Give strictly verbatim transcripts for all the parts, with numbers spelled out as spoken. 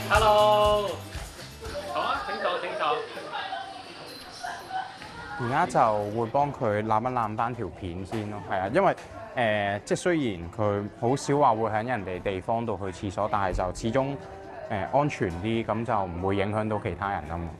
Hello，好啊，請坐請坐。 而家就會幫佢攬一攬翻條片先咯，係啊，因為誒、呃、即係雖然佢好少話會喺人哋地方度去廁所，但係就始終誒、呃、安全啲，咁就唔會影響到其他人啊嘛。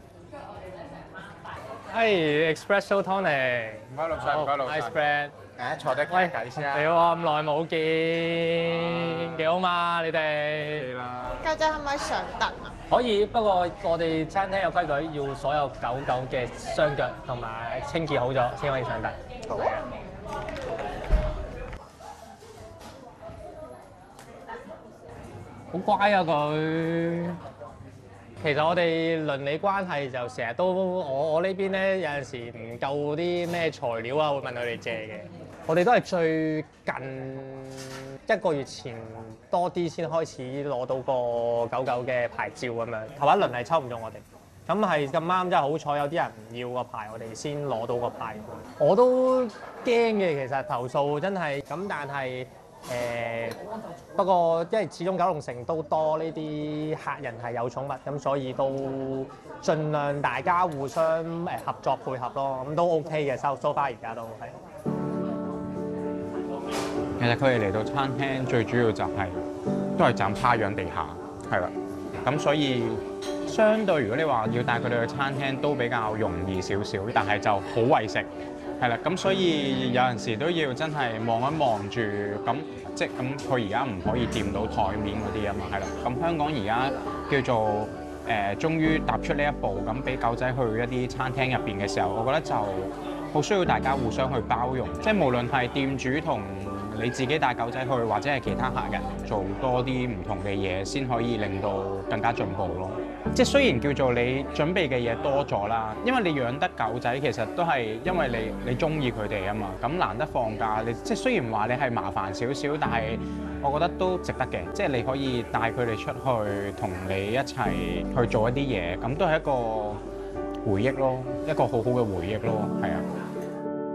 係 Espresso Tonic， 唔該老細，唔該老細。 Ice Spread。 誒坐低傾偈先啊。 你好啊，咁耐冇見，幾好嘛？你哋啦。 家姐可唔可以上凳啊？ 可以，不過我哋餐廳有規矩，要所有狗狗嘅雙腳同埋清潔好咗先可以上凳。 好啊。 好乖啊佢。其實我哋鄰里關係就成日都我我呢邊咧有陣時唔夠啲咩材料啊，會問佢哋借嘅。我哋都係最近一個月前多啲先開始攞到個狗狗嘅牌照咁樣，頭一輪係抽唔中我哋。咁係咁啱，真係好彩有啲人唔要個牌，我哋先攞到個牌。我都驚嘅，其實投訴真係咁，但係。誒、呃、不過，因為始終九龍城都多呢啲客人係有寵物，咁所以都盡量大家互相誒合作配合咯，咁都 OK 嘅。收 so far 而家都係。 其實佢哋嚟到餐廳最主要就係、是、都係枕趴養地下，係啦。咁所以相對如果你話要帶佢哋去餐廳都比較容易少少，但係就好為食。係啦，咁所以有陣時都要真係望一望住，咁即係咁佢而家唔可以掂到台面嗰啲啊嘛，係啦。咁香港而家叫做誒、呃，終於踏出呢一步，咁俾狗仔去一啲餐廳入邊嘅時候，我覺得就好需要大家互相去包容，即係無論係店主同你自己帶狗仔去，或者係其他客人做多啲唔同嘅嘢，先可以令到更加進步咯。即係雖然叫做你準備嘅嘢多咗啦，因為你養得狗仔其實都係因為你你中意佢哋啊嘛。咁難得放假，你即係雖然話你係麻煩少少，但係我覺得都值得嘅。即係你可以帶佢哋出去，同你一齊去做一啲嘢，咁都係一個回憶咯，一個好好嘅回憶咯，係啊。